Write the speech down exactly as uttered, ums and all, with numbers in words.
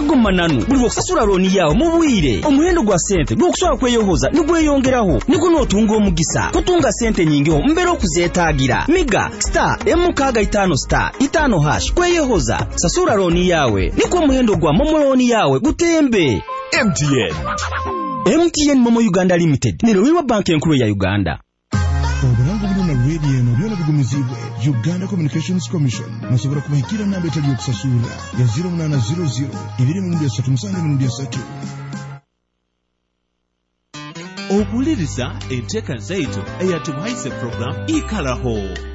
guma nanu buli okusasula looni yawe mu bwire omuhendo gwa sente gw'okusobola kweyohoza nigweyongeraho nigwo nootunga omugisa kutunga sente nyingiho mbere okuzeetaagira miga star M kaga itano star itano hash kweyohoza sasula looni yawe nikwo omuhendo gwa momo looni yawe gutembe. M T N M T N Momo Uganda Limited ni Ruiwa Bank enkulu ya Uganda. Obulango bulina radio eno byona bigumizibwe Uganda Communications Commission musobola kubahikira namba etali okusasula ya zero eight zero zero two three three seven seven three. Okuliriza enteeka zaitu eyatubaise program ikalaho.